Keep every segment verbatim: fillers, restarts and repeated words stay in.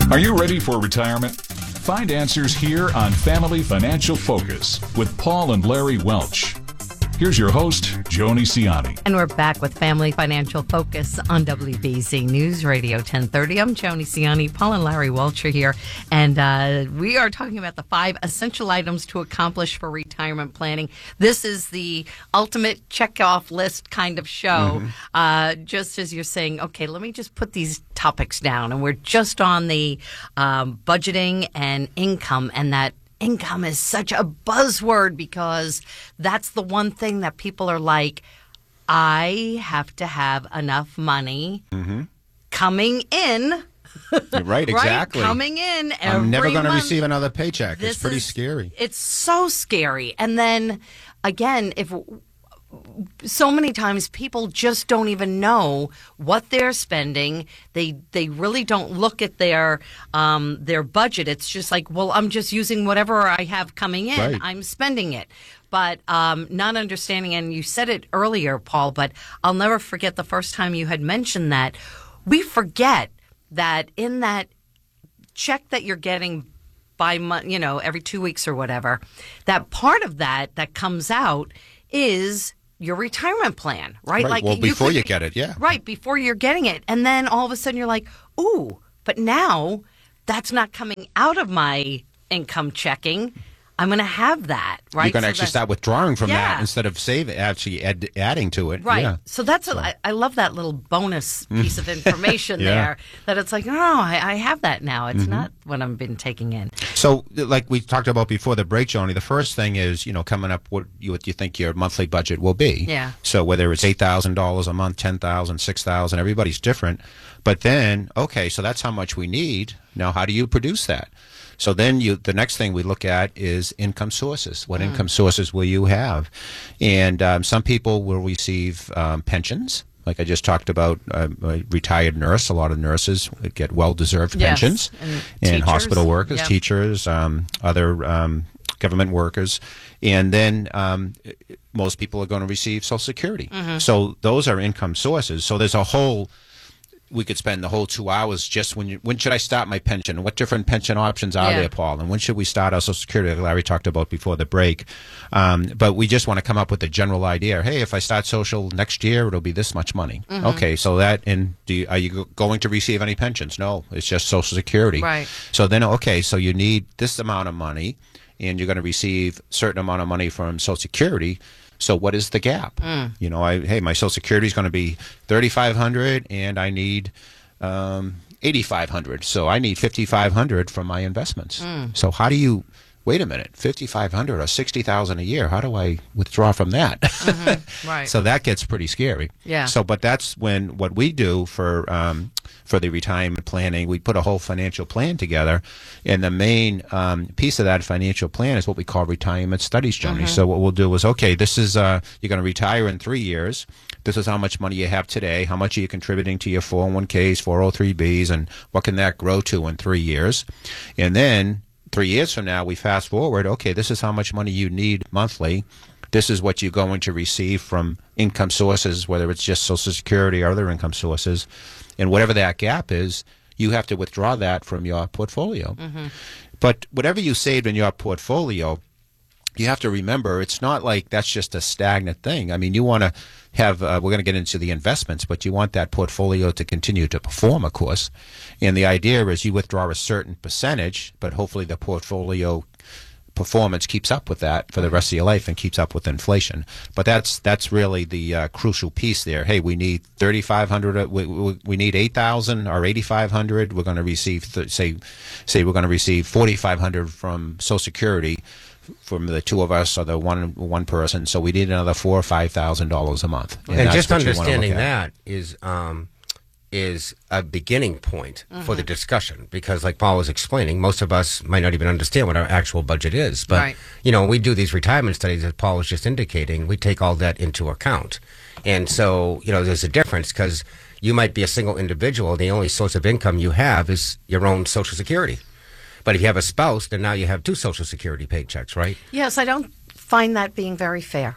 Are you ready for retirement? Find answers here on Family Financial Focus with Paul and Larry Welch. Here's your host, Joni Ciani. And we're back with Family Financial Focus on W B Z News Radio ten thirty. I'm Joni Ciani. Paul and Larry Welch are here. And uh, we are talking about the five essential items to accomplish for retirement planning. This is the ultimate check-off list kind of show. Mm-hmm. Uh, just as you're saying, okay, let me just put these topics down. And we're just on the um, budgeting and income, and that income is such a buzzword because that's the one thing that people are like, I have to have enough money mm-hmm. coming in. Right, exactly. Right, coming in every I'm never going to month. receive another paycheck. This it's pretty is, scary. It's so scary. And then, again, if so many times people just don't even know what they're spending. They they really don't look at their um, their budget. It's just like, well, I'm just using whatever I have coming in. Right. I'm spending it. But um, not understanding, and you said it earlier, Paul, but I'll never forget the first time you had mentioned that. We forget that in that check that you're getting by month, you know, every two weeks or whatever, that part of that that comes out is your retirement plan, right? Right. Like well, before you, could, you get it, yeah. Right, before you're getting it. And then all of a sudden you're like, ooh, but now that's not coming out of my income checking. I'm going to have that, right? You can so actually start withdrawing from yeah. that instead of save, actually add, adding to it. Right. Yeah. So that's a, so. I, I love that little bonus piece of information yeah. there. That it's like, oh, I, I have that now. It's mm-hmm. not what I've been taking in. So, like we talked about before the break, Joni, the first thing is, you know, coming up what you, what you think your monthly budget will be. Yeah. So whether it's eight thousand dollars a month, ten thousand dollars, six thousand dollars, everybody's different. But then, okay, so that's how much we need. Now, how do you produce that? So then you, the next thing we look at is income sources. What mm. income sources will you have? And um, some people will receive um, pensions. Like I just talked about, uh, a retired nurse. A lot of nurses get well-deserved yes. pensions. And, and hospital workers, yep. teachers, um, other um, government workers. And then um, most people are going to receive Social Security. Mm-hmm. So those are income sources. So there's a whole... We could spend the whole two hours just when you, when should I start my pension? What different pension options are yeah. there, Paul? And when should we start our Social Security, like Larry talked about before the break? Um, but we just want to come up with a general idea. Hey, if I start social next year, it'll be this much money. Mm-hmm. Okay, so that, and do you, are you going to receive any pensions? No, it's just Social Security. Right. So then, okay, so you need this amount of money, and you're going to receive a certain amount of money from Social Security. So what is the gap? Mm. You know, I hey, my Social Security is going to be thirty-five hundred, and I need um, eighty-five hundred. So I need fifty-five hundred from my investments. Mm. So how do you? Wait a minute, fifty-five hundred or sixty thousand a year. How do I withdraw from that? Mm-hmm. Right. So that gets pretty scary. Yeah. So, but that's when what we do for um, for the retirement planning, we put a whole financial plan together, and the main um, piece of that financial plan is what we call retirement studies, Joni. Mm-hmm. So what we'll do is, okay, this is uh, you're going to retire in three years. This is how much money you have today. How much are you contributing to your four oh one k's, four oh three b's, and what can that grow to in three years? And then three years from now, we fast forward, okay, this is how much money you need monthly. This is what you're going to receive from income sources, whether it's just Social Security or other income sources. And whatever that gap is, you have to withdraw that from your portfolio. Mm-hmm. But whatever you saved in your portfolio, you have to remember it's not like that's just a stagnant thing. I mean, you want to have, uh, we're going to get into the investments, but you want that portfolio to continue to perform, of course. And the idea is you withdraw a certain percentage, but hopefully the portfolio performance keeps up with that for the rest of your life and keeps up with inflation. But that's that's really the uh, crucial piece there. Hey, we need thirty-five hundred, we, we, we need eight thousand or eighty-five hundred. We're going to receive, th- say, say we're going to receive forty-five hundred from Social Security from the two of us or the one one person. So we need another four or five thousand dollars a month. And, and just understanding that is um, is a beginning point mm-hmm. for the discussion, because like Paul was explaining, most of us might not even understand what our actual budget is. But, right. you know, when we do these retirement studies, as Paul was just indicating, we take all that into account. And so, you know, there's a difference because you might be a single individual. The only source of income you have is your own Social Security. But if you have a spouse, then now you have two Social Security paychecks, right? Yes, I don't find that being very fair.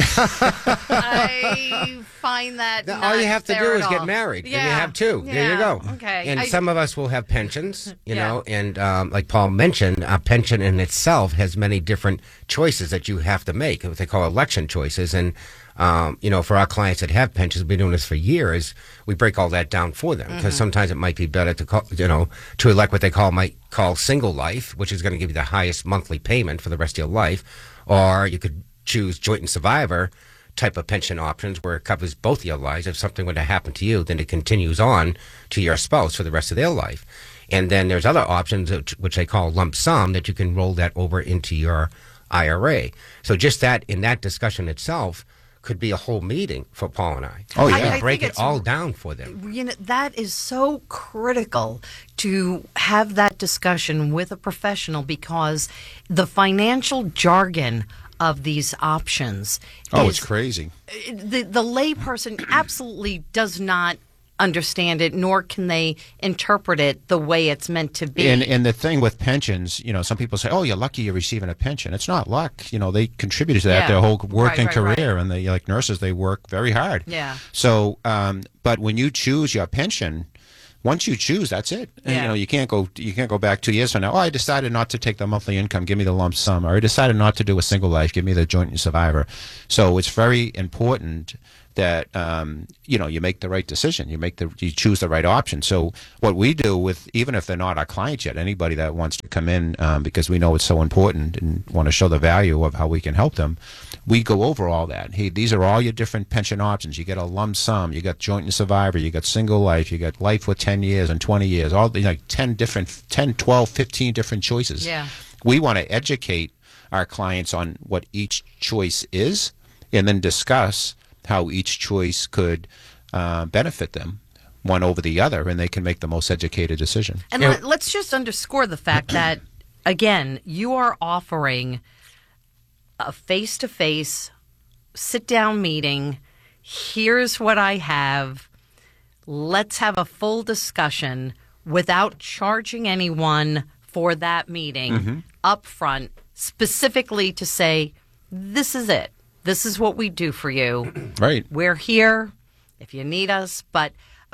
I find that All not you have to fair do at is all. get married, Yeah. and you have two. There you Yeah. go. Okay. And I- some of us will have pensions, you Yeah. know, and um, like Paul mentioned, a pension in itself has many different choices that you have to make, what they call election choices. And, um, you know, for our clients that have pensions, we've been doing this for years, we break all that down for them, because Mm-hmm. sometimes it might be better to call, you know, to elect what they call might call single life, which is going to give you the highest monthly payment for the rest of your life, or you could choose joint and survivor type of pension options where it covers both your lives. If something were to happen to you, then it continues on to your spouse for the rest of their life. And then there's other options which, which they call lump sum, that you can roll that over into your I R A. So just that, in that discussion itself, could be a whole meeting for Paul and I. Oh, We yeah. can I- I break think it it's- all down for them. You know, that is so critical to have that discussion with a professional, because the financial jargon of these options. Oh, is, it's crazy. The the layperson absolutely does not understand it, nor can they interpret it the way it's meant to be. And and the thing with pensions, you know, some people say, "Oh, you're lucky you're receiving a pension." It's not luck. You know, they contributed to that Yeah. their whole working Right, right, career, right. and they like nurses, they work very hard. Yeah. So, um, but when you choose your pension, once you choose, that's it. And, Yeah. you know, you can't go you can't go back two years from now. Oh, I decided not to take the monthly income. Give me the lump sum. Or I decided not to do a single life. Give me the joint and survivor. So it's very important that um, you know, you make the right decision. You make the you choose the right option. So what we do with, even if they're not our clients yet, anybody that wants to come in, um, because we know it's so important and want to show the value of how we can help them, we go over all that. Hey, these are all your different pension options. You get a lump sum. You got joint and survivor. You got single life. You got life with ten years and twenty years. All the, like ten different, ten, twelve, fifteen different choices. Yeah. We want to educate our clients on what each choice is, and then discuss how each choice could uh, benefit them one over the other, and they can make the most educated decision. And Yeah. let, let's just underscore the fact that, again, you are offering a face-to-face, sit-down meeting. Here's what I have. Let's have a full discussion without charging anyone for that meeting up front, specifically to say, this is it. This is what we do for you. Right. We're here if you need us, but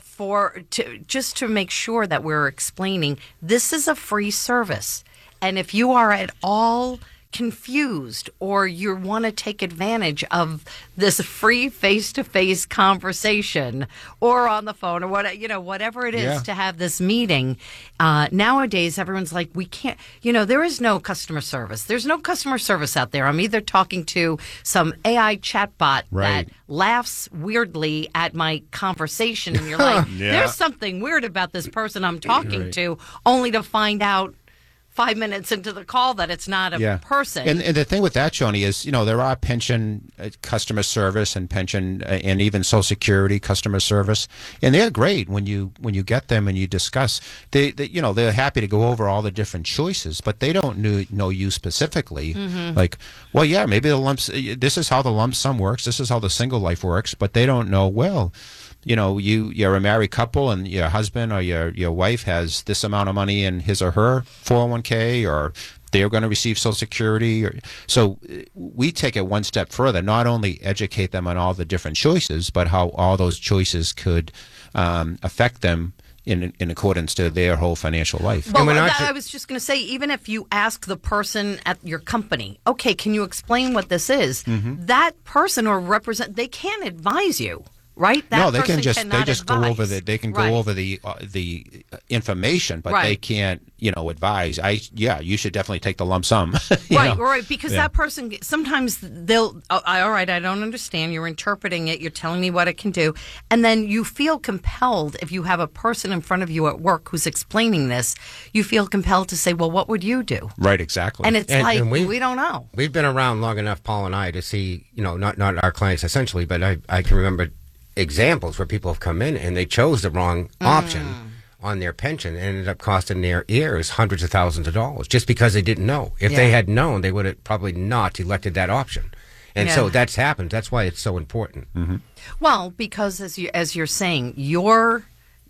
for to just to make sure that we're explaining, this is a free service. And if you are at all confused or you want to take advantage of this free face-to-face conversation or on the phone or what, you know, whatever it is Yeah. to have this meeting, uh, nowadays everyone's like, we can't, you know, there is no customer service. There's no customer service out there. I'm either talking to some A I chatbot Right. that laughs weirdly at my conversation, and you're like, Yeah. there's something weird about this person I'm talking Right. to, only to find out five minutes into the call that it's not a Yeah. person. And, and the thing with that, Joni, is, you know, there are pension uh, customer service and pension uh, and even Social Security customer service, and they're great when you when you get them and you discuss. They, they you know, they're happy to go over all the different choices, but they don't know, know you specifically. Like, well, yeah, maybe the lumps. This is how the lump sum works. This is how the single life works, but they don't know, well, you know, you, you're a married couple and your husband or your, your wife has this amount of money in his or her four oh one k, or they're going to receive Social Security. Or, so uh, we take it one step further, not only educate them on all the different choices, but how all those choices could um, affect them in in accordance to their whole financial life. Well, And we're not that- ju- I was just going to say, even if you ask the person at your company, okay, can you explain what this is? Mm-hmm. That person or represent, they can't advise you, right? That no, they person can just they cannot just go advise. over the they can Right. go over the uh, the information, but they Right. can't, you know, advise. I yeah, you should definitely take the lump sum. you Right, know? right, because Yeah. that person, sometimes they'll, oh, I- all right, I don't understand. You're interpreting it. You're telling me what it can do. And then you feel compelled, if you have a person in front of you at work who's explaining this, you feel compelled to say, well, what would you do? Right, exactly. And it's And- like, and we- we don't know. We've been around long enough, Paul and I, to see, you know, not not our clients essentially, but I, I can remember examples where people have come in and they chose the wrong option on their pension and ended up costing their heirs hundreds of thousands of dollars just because they didn't know. If they Yeah. had known, they would have probably not elected that option. And so Yeah. that's happened. That's why it's so important. Well, because as you as you're saying, your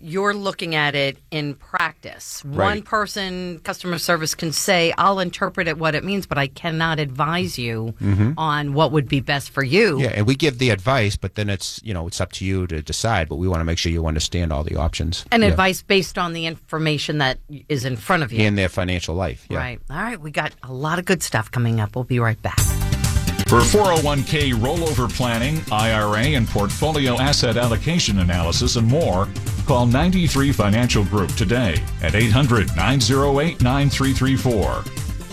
you're looking at it in practice. One Right. person, customer service, can say, I'll interpret it what it means, but I cannot advise you on what would be best for you. Yeah, and we give the advice, but then it's, you know, it's up to you to decide. But we want to make sure you understand all the options. And Yeah. advice based on the information that is in front of you. In their financial life. Yeah. Right. All right. We got a lot of good stuff coming up. We'll be right back. For four oh one k rollover planning, I R A, and portfolio asset allocation analysis and more, call ninety-three Financial Group today at eight hundred, nine oh eight, nine three three four.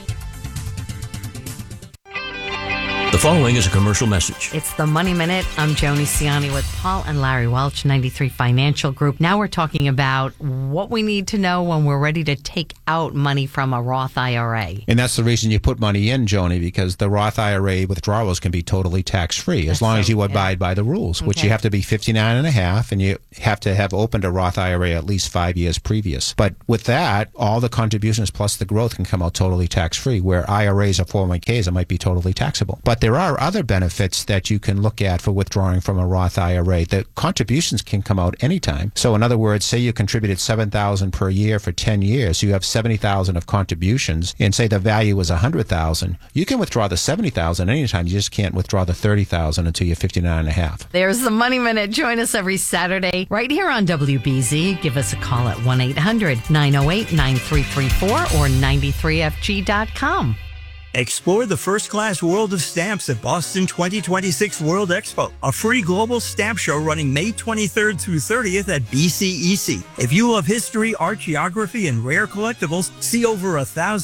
The following is a commercial message. It's the Money Minute. I'm Joni Ciani with Paul and Larry Welch, ninety-three Financial Group. Now we're talking about what we need to know when we're ready to take out money from a Roth I R A. And that's the reason you put money in, Joni, because the Roth I R A withdrawals can be totally tax-free as long so- as you yeah. abide by the rules, which Okay. you have to be fifty-nine and a half, and you have to have opened a Roth I R A at least five years previous. But with that, all the contributions plus the growth can come out totally tax-free, where I R As or four oh one k's, it might be totally taxable. But there are other benefits that you can look at for withdrawing from a Roth I R A. The contributions can come out anytime. So in other words, say you contributed seven thousand dollars per year for ten years, you have seventy thousand dollars of contributions, and say the value was one hundred thousand dollars, you can withdraw the seventy thousand dollars anytime. You just can't withdraw the thirty thousand dollars until you're fifty-nine and a half. There's the Money Minute. Join us every Saturday right here on W B Z. Give us a call at one eight hundred, nine oh eight, nine three three four or ninety-three F G dot com. Explore the first-class world of stamps at Boston twenty twenty-six World Expo, a free global stamp show running May twenty-third through thirtieth at B C E C. If you love history, art, geography, and rare collectibles, see over a thousand